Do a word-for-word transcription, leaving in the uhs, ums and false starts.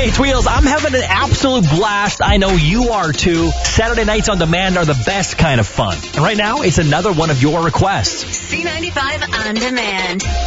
Faith Wheels, I'm having an absolute blast. I know you are too. Saturday nights on demand are the best kind of fun. And right now, it's another one of your requests. C ninety-five On Demand.